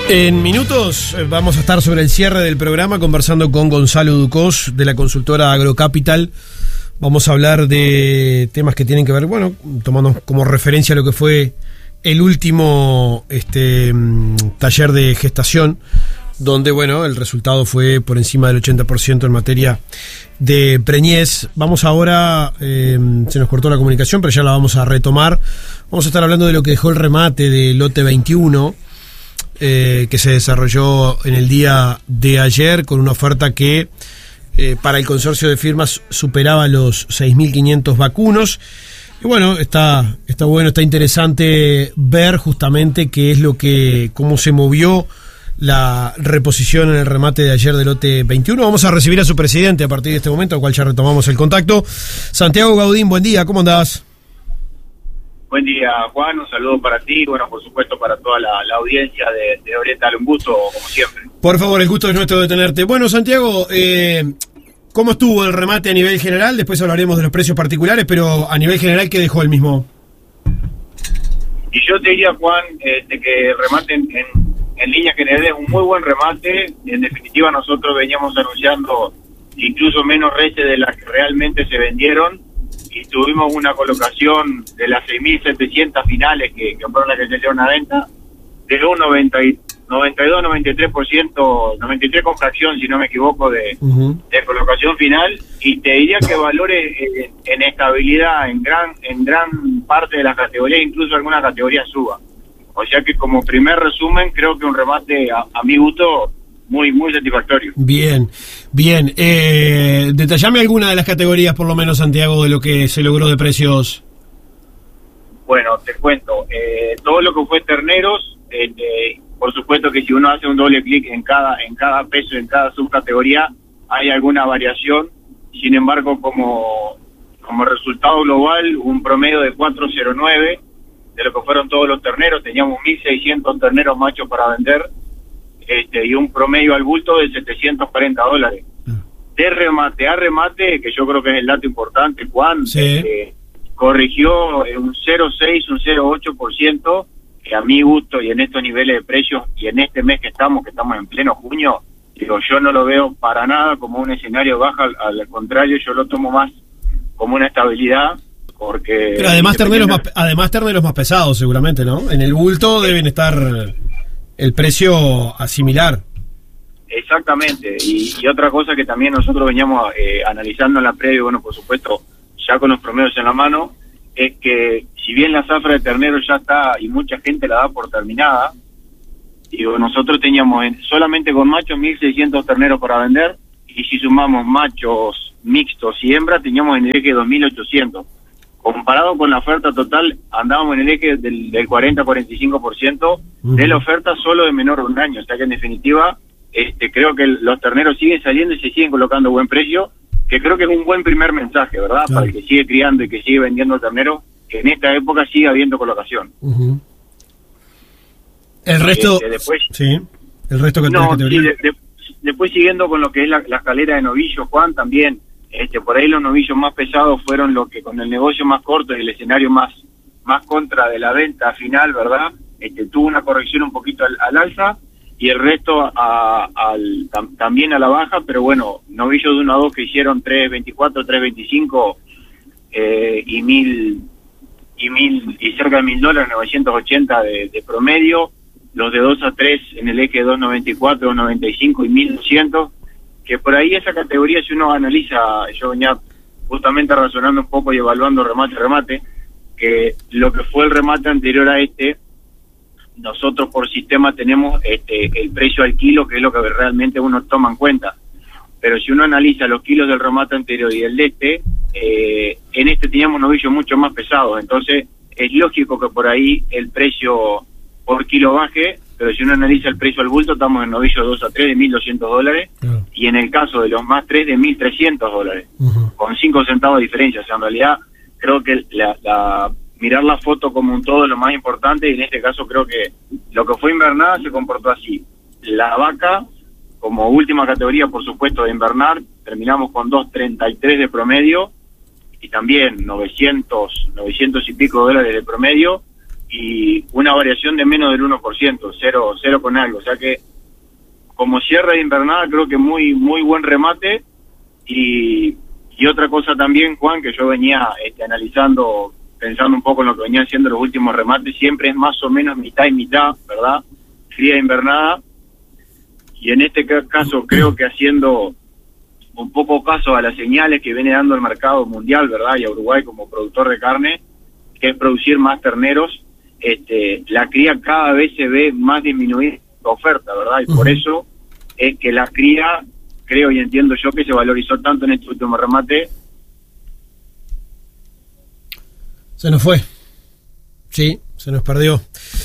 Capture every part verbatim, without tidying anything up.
En minutos vamos a estar sobre el cierre del programa conversando con Gonzalo Ducós de la consultora Agrocapital. Vamos a hablar de temas que tienen que ver, bueno, tomando como referencia lo que fue el último este, taller de gestación, donde, bueno, el resultado fue por encima del ochenta por ciento en materia de preñez. Vamos ahora, eh, se nos cortó la comunicación, pero ya la vamos a retomar. Vamos a estar hablando de lo que dejó el remate de lote veintiuno, eh, que se desarrolló en el día de ayer con una oferta que eh, para el consorcio de firmas superaba los seis mil quinientos vacunos. Y bueno, está, está bueno, está interesante ver justamente qué es lo que, cómo se movió la reposición en el remate de ayer del lote veintiuno. Vamos a recibir a su presidente a partir de este momento, al cual ya retomamos el contacto. Santiago Gaudín, buen día, ¿cómo andás? Buen día, Juan, un saludo para ti, bueno, por supuesto para toda la, la audiencia de, de Oriental, un gusto, como siempre. Por favor, el gusto es nuestro de tenerte. Bueno, Santiago, eh, ¿cómo estuvo el remate a nivel general? Después hablaremos de los precios particulares, pero a nivel general, ¿qué dejó el mismo? Y yo te diría, Juan, este, que el remate en, en, en línea general es un muy buen remate. En definitiva, nosotros veníamos anunciando incluso menos reses de las que realmente se vendieron, y tuvimos una colocación de las seis mil setecientas finales que, que fueron las que se dieron a venta, de un noventa y dos, noventa y tres por ciento, noventa y tres con fracción, si no me equivoco, de, uh-huh. de colocación final, y te diría que valores en, en estabilidad en gran en gran parte de las categorías, incluso algunas categorías suba. O sea que como primer resumen, creo que un remate a, a mi gusto muy muy satisfactorio. Bien, bien. Eh, detallame alguna de las categorías, por lo menos, Santiago, de lo que se logró de precios. Bueno, te cuento. Eh, todo lo que fue terneros, eh, eh, por supuesto que si uno hace un doble clic en cada en cada peso, en cada subcategoría, hay alguna variación. Sin embargo, como como resultado global, un promedio de cuatrocientos nueve de lo que fueron todos los terneros. Teníamos mil seiscientos terneros machos para vender, este y un promedio al bulto de setecientos cuarenta dólares. De remate a remate, que yo creo que es el dato importante, Juan, sí. este, corrigió un cero coma seis, un cero coma ocho por ciento, que a mi gusto y en estos niveles de precios y en este mes que estamos, que estamos en pleno junio, digo, yo no lo veo para nada como un escenario bajo, al, al contrario, yo lo tomo más como una estabilidad, porque... Pero además terneros más, además terneros más pesados seguramente, ¿no? En el bulto deben estar el precio a similar. Exactamente, y, y otra cosa que también nosotros veníamos eh, analizando en la previa, bueno, por supuesto, ya con los promedios en la mano, es que si bien la zafra de ternero ya está y mucha gente la da por terminada, digo, nosotros teníamos en, solamente con machos mil seiscientos terneros para vender, y si sumamos machos mixtos y hembras teníamos en el eje dos mil ochocientos. Comparado con la oferta total, andábamos en el eje del, del cuarenta a cuarenta y cinco por ciento de la oferta solo de menor de un año. O sea que en definitiva, este, creo que los terneros siguen saliendo y se siguen colocando a buen precio, que creo que es un buen primer mensaje, ¿verdad? Claro. Para el que sigue criando y que sigue vendiendo terneros, que en esta época sigue habiendo colocación. Uh-huh. El resto... Este, después, sí, el resto que no, sí, de, de, después siguiendo con lo que es la, la escalera de novillos, Juan, también... Este, por ahí los novillos más pesados fueron los que con el negocio más corto y el escenario más más contra de la venta final, ¿verdad? Este, tuvo una corrección un poquito al, al alza, y el resto a, al, tam, también a la baja, pero bueno, novillos de uno a dos que hicieron tres veinticuatro, tres veinticinco eh, y mil y mil y cerca de mil dólares, novecientos ochenta de, de promedio, los de dos a tres en el eje dos noventa y cuatro, dos noventa y cinco y mil doscientos, que por ahí esa categoría, si uno analiza, yo venía justamente razonando un poco y evaluando remate remate, que lo que fue el remate anterior a este, nosotros por sistema tenemos este el precio al kilo, que es lo que realmente uno toma en cuenta. Pero si uno analiza los kilos del remate anterior y el de este, eh, en este teníamos novillos mucho más pesados, entonces es lógico que por ahí el precio por kilo baje, pero si uno analiza el precio al bulto, estamos en novillos dos a tres de mil doscientos dólares, uh-huh. y en el caso de los más tres de mil trescientos dólares, uh-huh. con cinco centavos de diferencia. O sea, en realidad creo que la, la mirar la foto como un todo es lo más importante, y en este caso creo que lo que fue invernada se comportó así. La vaca, como última categoría, por supuesto, de invernar, terminamos con dos treinta y tres de promedio, y también novecientos, novecientos y pico dólares de promedio. y una variación de menos del uno por ciento, cero, cero con algo. O sea que como cierre de invernada creo que muy muy buen remate. Y, y otra cosa también, Juan, que yo venía este, analizando, pensando un poco en lo que venían siendo los últimos remates, siempre es más o menos mitad y mitad, ¿verdad? Cría de invernada. Y en este caso creo que haciendo un poco caso a las señales que viene dando el mercado mundial, ¿verdad? Y a Uruguay como productor de carne, que es producir más terneros, este, la cría cada vez se ve más disminuida la oferta, ¿verdad? Y uh-huh. por eso es que la cría, creo y entiendo yo, que se valorizó tanto en este último remate. Se nos fue. Sí, se nos perdió.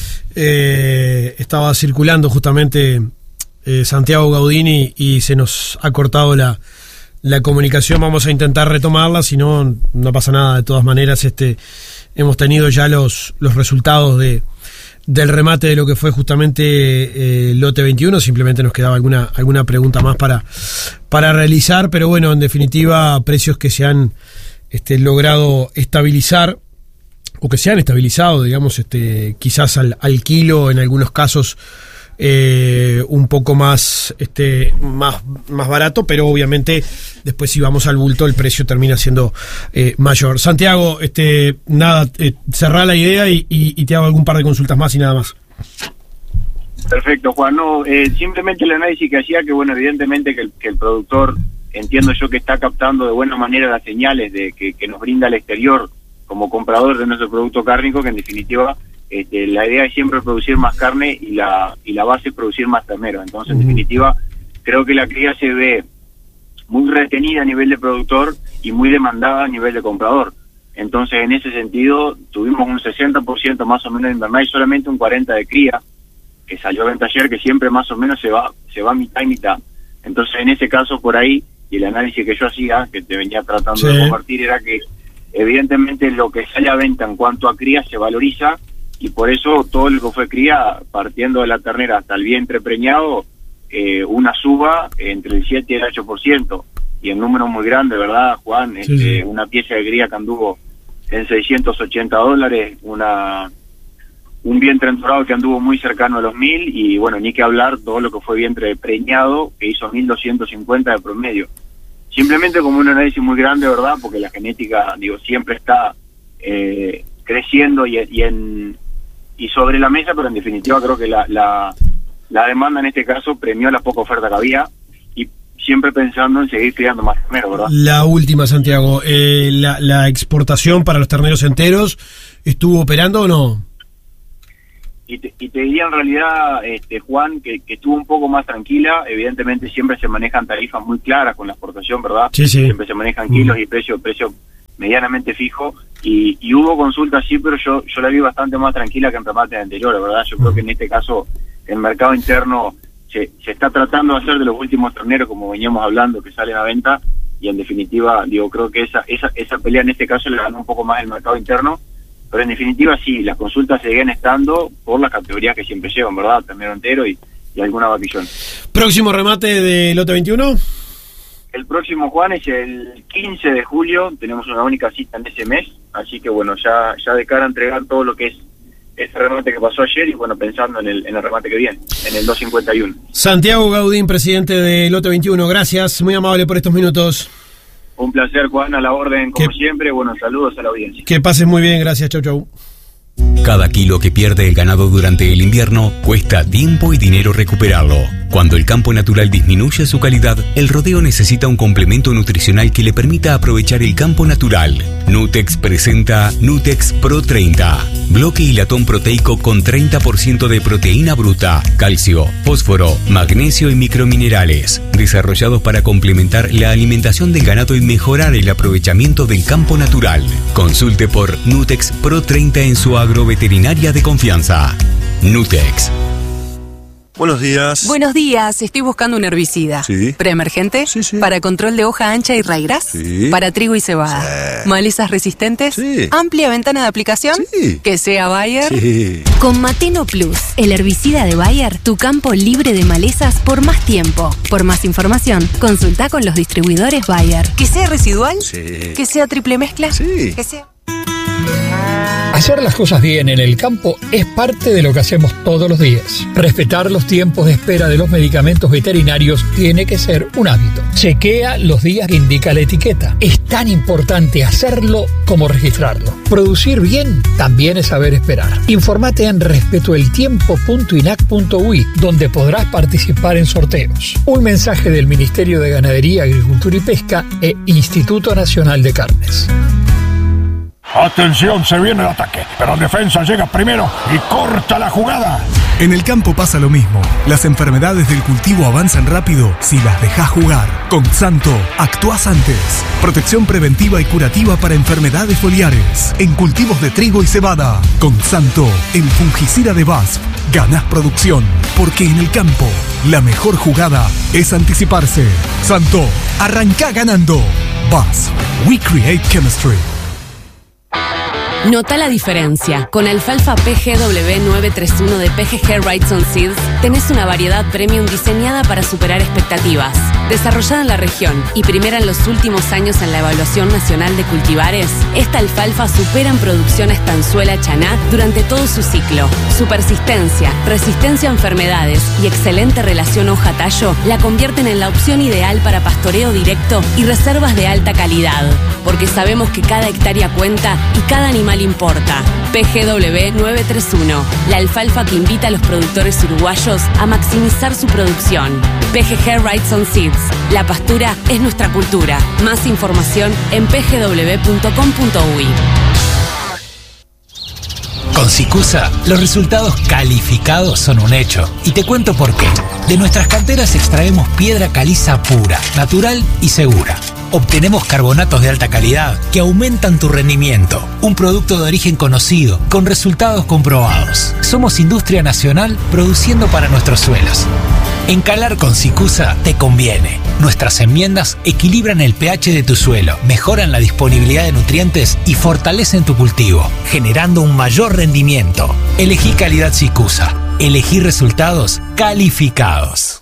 Eh, estaba circulando justamente eh, Santiago Gaudini y se nos ha cortado la, la comunicación. Vamos a intentar retomarla, si no, no pasa nada. De todas maneras, este hemos tenido ya los, los resultados de del remate de lo que fue justamente eh, lote veintiuno. Simplemente nos quedaba alguna alguna pregunta más para para realizar, pero bueno, en definitiva, precios que se han este, logrado estabilizar o que se han estabilizado, digamos, este quizás al, al kilo, en algunos casos eh, un poco más este más más barato, pero obviamente después si vamos al bulto el precio termina siendo eh, mayor. Santiago, este nada, eh, cerrá la idea y, y, y te hago algún par de consultas más y nada más. Perfecto, Juan. No, eh, simplemente el análisis que hacía, que bueno, evidentemente que el, que el productor, entiendo yo que está captando de buena manera las señales de que, que nos brinda el exterior como comprador de nuestro producto cárnico, que en definitiva este, la idea es siempre producir más carne y la y la base es producir más ternero. Entonces, en uh-huh. definitiva, creo que la cría se ve muy retenida a nivel de productor y muy demandada a nivel de comprador. Entonces, en ese sentido, tuvimos un sesenta por ciento más o menos de invernada y solamente un cuarenta por ciento de cría, que salió a venta ayer, que siempre más o menos se va se va mitad y mitad. Entonces, en ese caso, por ahí, y el análisis que yo hacía, que te venía tratando sí. de compartir, era que evidentemente lo que sale a venta en cuanto a cría se valoriza, y por eso todo lo que fue cría, partiendo de la ternera hasta el vientre preñado, eh, una suba entre el siete y el ocho por ciento, y en número muy grande, ¿verdad, Juan? Este, sí, sí. Una pieza de cría que anduvo en seiscientos ochenta dólares, una un vientre entorado que anduvo muy cercano a los mil, y bueno, ni que hablar todo lo que fue vientre preñado, que hizo mil doscientos cincuenta de promedio. Simplemente como un análisis muy grande, ¿verdad? Porque la genética, digo, siempre está eh, creciendo y, y en y sobre la mesa, pero en definitiva creo que la, la, la demanda en este caso premió la poca oferta que había, y siempre pensando en seguir criando más terneros, ¿verdad? La última, Santiago, eh, la, la exportación para los terneros enteros, ¿estuvo operando o no? Y te, y te diría en realidad, este, Juan, que, que estuvo un poco más tranquila. Evidentemente siempre se manejan tarifas muy claras con la exportación, ¿verdad? Sí, sí. Siempre se manejan kilos y precio precio medianamente fijo, y, y hubo consultas, sí, pero yo yo la vi bastante más tranquila que en remates anteriores, ¿verdad? Yo creo que en este caso el mercado interno se, se está tratando de hacer de los últimos terneros, como veníamos hablando, que salen a venta, y en definitiva, digo, creo que esa esa esa pelea en este caso le ganó un poco más el mercado interno. Pero en definitiva sí, las consultas seguían estando por las categorías que siempre llevan, ¿verdad? Ternero entero y, y alguna vaquillón. ¿Próximo remate de lote veintiuno? El próximo, Juan, es el quince de julio, tenemos una única cita en ese mes, así que bueno, ya ya de cara a entregar todo lo que es ese remate que pasó ayer, y bueno, pensando en el, en el remate que viene, en el doscientos cincuenta y uno. Santiago Gaudín, presidente de lote veintiuno, gracias, muy amable por estos minutos. Un placer, Juan, a la orden, como que, siempre. Bueno, saludos a la audiencia. Que pases muy bien, gracias, chau, chau. Cada kilo que pierde el ganado durante el invierno cuesta tiempo y dinero recuperarlo. Cuando el campo natural disminuye su calidad, el rodeo necesita un complemento nutricional que le permita aprovechar el campo natural. Nutex presenta Nutex Pro treinta. Bloque y latón proteico con treinta por ciento de proteína bruta, calcio, fósforo, magnesio y microminerales. Desarrollados para complementar la alimentación del ganado y mejorar el aprovechamiento del campo natural. Consulte por Nutex Pro treinta en su agroveterinaria de confianza. Nutex. Buenos días. Buenos días, estoy buscando un herbicida. Sí. ¿Preemergente? Sí, sí. ¿Para control de hoja ancha y raigras? Sí. ¿Para trigo y cebada? Sí. ¿Malezas resistentes? Sí. ¿Amplia ventana de aplicación? Sí. ¿Que sea Bayer? Sí. Con Mateno Plus, el herbicida de Bayer, tu campo libre de malezas por más tiempo. Por más información, consulta con los distribuidores Bayer. ¿Que sea residual? Sí. ¿Que sea triple mezcla? Sí. ¿Que sea...? Hacer las cosas bien en el campo es parte de lo que hacemos todos los días. Respetar los tiempos de espera de los medicamentos veterinarios tiene que ser un hábito. Chequea los días que indica la etiqueta. Es tan importante hacerlo como registrarlo. Producir bien también es saber esperar. Informate en respetoeltiempo punto inac punto uy, donde podrás participar en sorteos. Un mensaje del Ministerio de Ganadería, Agricultura y Pesca e Instituto Nacional de Carnes. Atención, se viene el ataque, pero defensa llega primero y corta la jugada. En el campo pasa lo mismo. Las enfermedades del cultivo avanzan rápido si las dejas jugar. Con Xanto, actuás antes. Protección preventiva y curativa para enfermedades foliares. En cultivos de trigo y cebada. Con Xanto, el fungicida de B A S F. Ganás producción, porque en el campo, la mejor jugada es anticiparse. Xanto, arrancá ganando. B A S F. We create chemistry. Nota la diferencia. Con alfalfa P G W nueve tres uno de P G G Wrightson Seeds tenés una variedad premium diseñada para superar expectativas. Desarrollada en la región y primera en los últimos años en la Evaluación Nacional de Cultivares, esta alfalfa supera en producción a Estanzuela Chaná durante todo su ciclo. Su persistencia, resistencia a enfermedades y excelente relación hoja-tallo la convierten en la opción ideal para pastoreo directo y reservas de alta calidad. Porque sabemos que cada hectárea cuenta y cada animal importa. P G W nueve tres uno, la alfalfa que invita a los productores uruguayos a maximizar su producción. P G G Wrightson Seeds, la pastura es nuestra cultura. Más información en p g w punto com punto uy. Con Sicusa, los resultados calificados son un hecho. Y te cuento por qué. De nuestras canteras extraemos piedra caliza pura, natural y segura. Obtenemos carbonatos de alta calidad que aumentan tu rendimiento. Un producto de origen conocido, con resultados comprobados. Somos industria nacional produciendo para nuestros suelos. Encalar con Sicusa te conviene. Nuestras enmiendas equilibran el pH de tu suelo, mejoran la disponibilidad de nutrientes y fortalecen tu cultivo, generando un mayor rendimiento. Elegí calidad Sicusa. Elegí resultados calificados.